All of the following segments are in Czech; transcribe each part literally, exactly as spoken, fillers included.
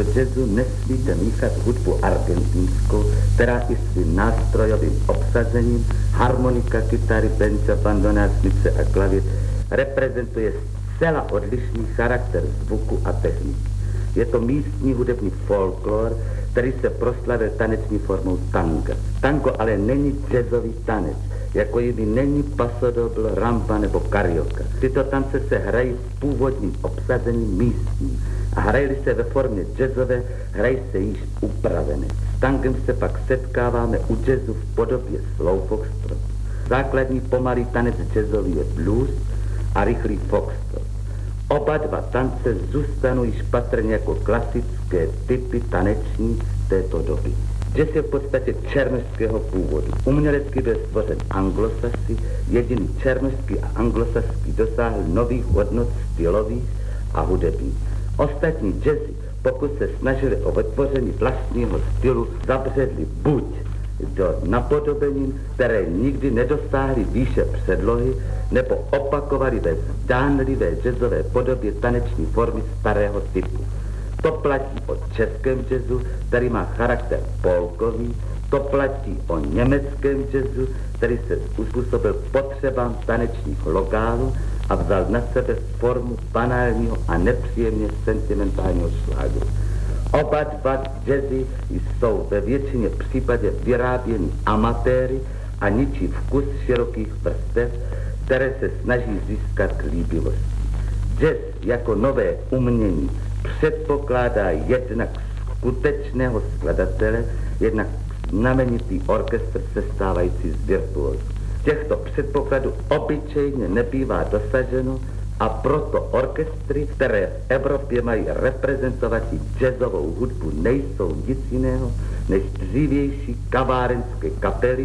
do jazzu nesmíte míchat hudbu argentinskou, která i svým nástrojovým obsazením, harmonika, kytary, benca, bandona, smyce a klavír reprezentuje zcela odlišný charakter zvuku a techniky. Je to místní hudební folklor, který se proslavil taneční formou tanga. Tango ale není jazzový tanec, jako jimi není pasodobl, ramba nebo karaoke. Tyto tance se hrají v původním obsazení místním a hrají se ve formě jazzové, hrají se již upravené. S tangem se pak setkáváme u jazzu v podobě slow foxtrot. Základní pomalý tanec jazzový je blues a rychlý foxtrot. Oba dva tance zůstanou již patrně jako klasické typy taneční z této doby. Jazz je v podstatě černošského původu. Umělecky byl stvořen anglosaxi, jediný černošský a anglosaský dosáhl nových hodnot stylových a hudebních. Ostatní jazzy, pokud se snažili o vytvoření vlastního stylu, zabředli buď do napodobenin, které nikdy nedosáhly výše předlohy, nebo opakovali ve zdánlivé jazzové podobě taneční formy starého typu. To platí o českém jazzu, který má charakter polkový, to platí o německém jazzu, který se uspůsobil potřebám tanečních lokálů a vzal na sebe formu banálního a nepříjemně sentimentálního šlágru. Oba dva jazzy jsou ve většině případě vyráběny amatéry a ničí vkus širokých vrstev, které se snaží získat líbivost. Jazz jako nové umění předpokládá jednak skutečného skladatele, jednak znamenitý orchestr sestávající z virtuózů. Těchto předpokladů obyčejně nebývá dosaženo a proto orchestry, které v Evropě mají reprezentovat jazzovou hudbu, nejsou nic jiného než dřívější kavárenské kapely.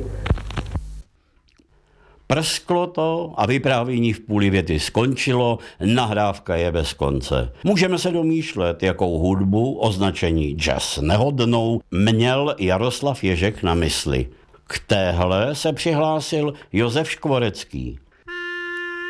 Prsklo to a vyprávění v půli věty skončilo, nahrávka je bez konce. Můžeme se domýšlet, jakou hudbu, označení jazz nehodnou, měl Jaroslav Ježek na mysli. K téhle se přihlásil Josef Škvorecký.